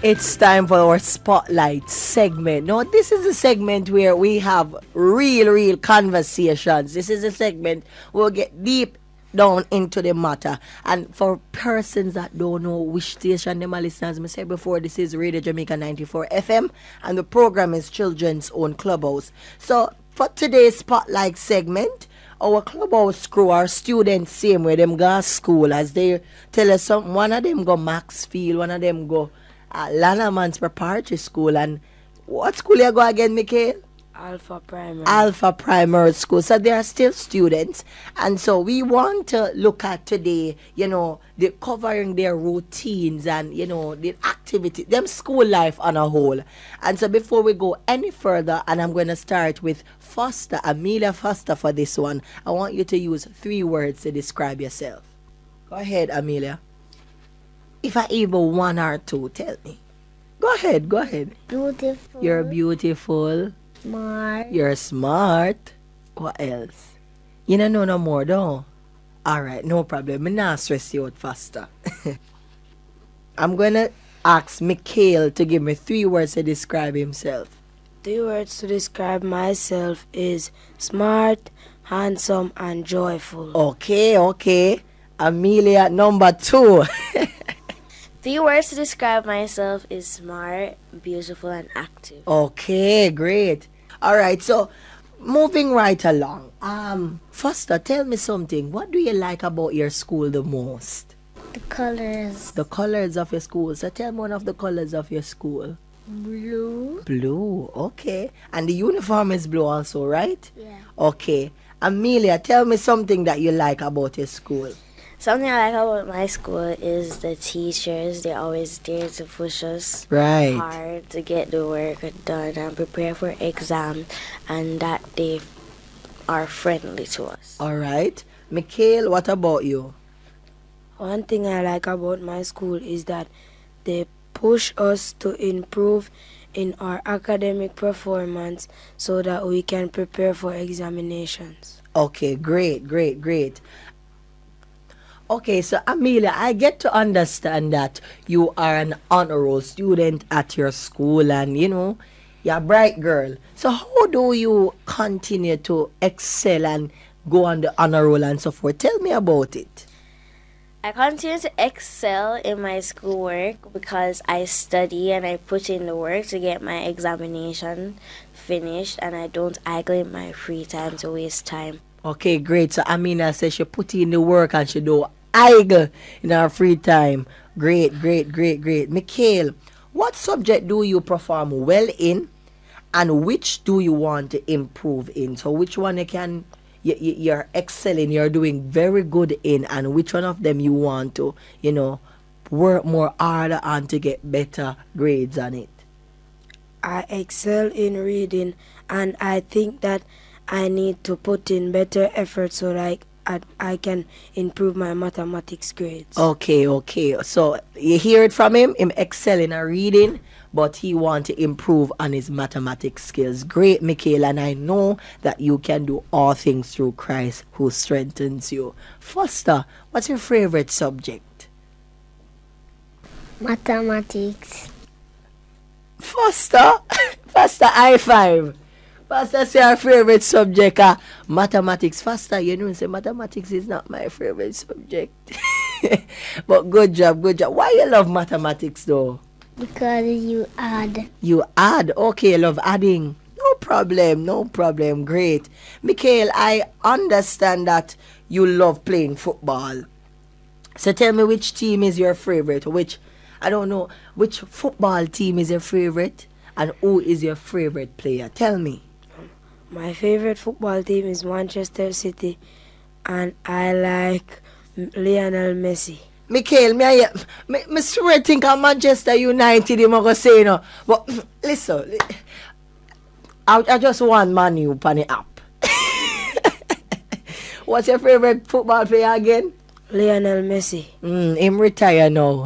It's time for our spotlight segment. Now, this is a segment where we have real conversations. This is a segment where we'll get deep down into the matter. And for persons that don't know which station them are listeners, I said before, this is Radio Jamaica 94 FM, and the program is Children's Own Clubhouse. So, for today's spotlight segment, our clubhouse crew, our students, same way them go to school, as they tell us something. One of them go Maxfield, one of them go Lannerman's Preparatory School. And what school you go again, Mikhail? Alpha Primary. Alpha Primary School. So they are still students. And so we want to look at today, the covering their routines and, the activity, them school life on a whole. And so before we go any further, and I'm going to start with Foster, Amelia Foster for this one, I want you to use 3 words to describe yourself. Go ahead, Amelia. If I even 1 or 2, tell me. Go ahead. Beautiful. You're beautiful. Smart. You're smart. What else? You don't know no more, though. Alright, no problem. I'm not stress you out faster. I'm going to ask Mikhail to give me 3 words to describe himself. 3 words to describe myself is smart, handsome, and joyful. Okay. Amelia, number 2. 3 words to describe myself is smart, beautiful, and active. Okay, great. All right, so moving right along. Foster, tell me something. What do you like about your school the most? The colors. The colors of your school. So tell me one of the colors of your school. Blue. Blue, okay. And the uniform is blue also, right? Yeah. Okay. Amelia, tell me something that you like about your school. Something I like about my school is the teachers. They're always there to push us hard to get the work done and prepare for exams, and that they are friendly to us. All right. Mikhail, what about you? One thing I like about my school is that they push us to improve in our academic performance so that we can prepare for examinations. Okay, great. Okay, so Amelia, I get to understand that you are an honor roll student at your school and, you're a bright girl. So how do you continue to excel and go on the honor roll and so forth? Tell me about it. I continue to excel in my schoolwork because I study and I put in the work to get my examination finished, and I don't idle in my free time to waste time. Okay, great. So Amina says she put in the work and she do idle in her free time. Great. Mikhail, what subject do you perform well in, and which do you want to improve in? So which one you're excelling, you're doing very good in, and which one of them you want to, work more harder on to get better grades on it? I excel in reading, and I think that I need to put in better effort so that I can improve my mathematics grades. Okay. So you hear it from him excel in a reading, but he want to improve on his mathematics skills. Great, Mikhail, and I know that you can do all things through Christ who strengthens you. Foster, what's your favorite subject? Mathematics. Foster, high five. Foster say our favorite subject mathematics. Foster, say mathematics is not my favorite subject. But good job. Why you love mathematics though? Because you add. You add? Okay, you love adding. No problem. Great. Mikhail, I understand that you love playing football. So tell me, which team is your favorite? Which football team is your favorite? And who is your favorite player? Tell me. My favorite football team is Manchester City, and I like Lionel Messi. Mikhail, me swear think of Manchester United, you going to say no. But listen, I just want Man U on the app. What's your favorite football player again? Lionel Messi. Him retire now.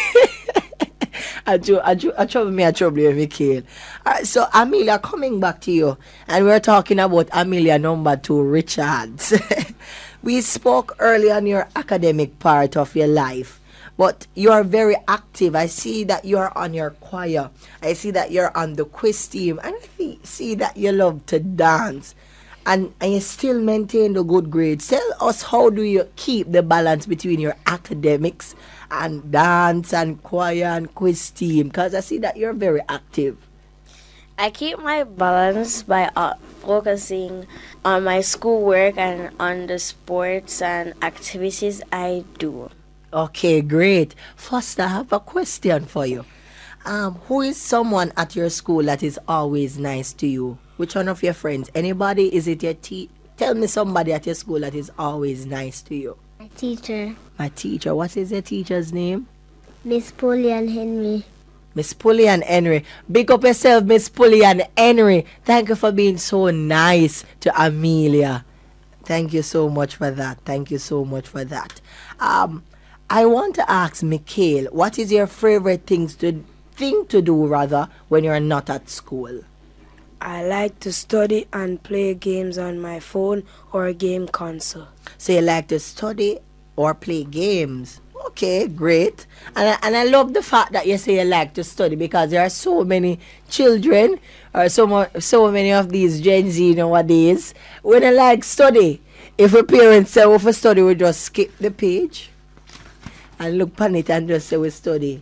I trouble you, Mikhail. So Amelia, coming back to you, and we're talking about Amelia number 2, Richards. We spoke earlier on your academic part of your life, but you are very active. I see that you are on your choir. I see that you're on the quiz team. And I see that you love to dance. And you still maintain the good grades. Tell us, how do you keep the balance between your academics and dance and choir and quiz team? Because I see that you're very active. I keep my balance by focusing on my schoolwork and on the sports and activities I do. Okay, great. First, I have a question for you. Who is someone at your school that is always nice to you? Which one of your friends? Anybody? Is it your Tell me somebody at your school that is always nice to you. My teacher. My teacher. What is your teacher's name? Miss Polian Henry. Miss Polian Henry. Big up yourself, Miss Polian Henry. Thank you for being so nice to Amelia. Thank you so much for that. Thank you so much for that. I want to ask Mikhail, what is your favorite thing to do when you're not at school? I like to study and play games on my phone or a game console. So you like to study or play games? Okay, great. And I love the fact that you say you like to study, because there are so many children, or so many of these Gen Z nowadays, when they like study. If a parent say we study, we just skip the page and look on it and just say we study.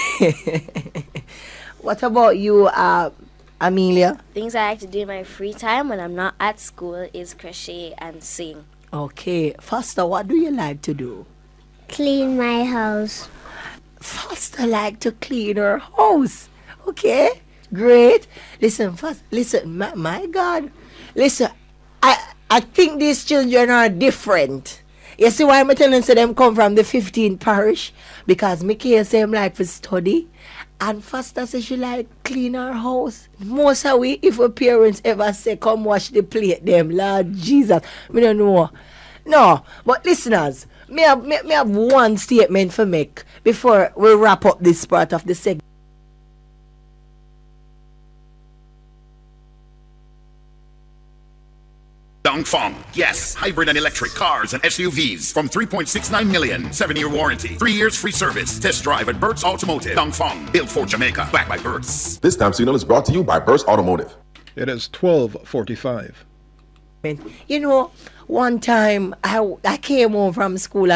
What about you, Amelia? Things I like to do in my free time when I'm not at school is crochet and sing. Okay. Foster, what do you like to do? Clean my house. Foster like to clean her house. Okay, great. Listen, my God. Listen, I think these children are different. You see why I'm telling you them come from the 15th parish? Because Mikhail say him like to study, and Foster say she like clean her house. Most of we, if our parents ever say come wash the plate, them, Lord Jesus, me don't know. No, but listeners, me have one statement for make before we wrap up this part of the segment. Dongfeng, yes, hybrid and electric cars and SUVs from 3.69 million, 7-year warranty, 3 years free service. Test drive at Burt's Automotive. Dongfeng, built for Jamaica, backed by Burt's. This time signal is brought to you by Burt's Automotive. It is 12:45. You know, one time I came home from school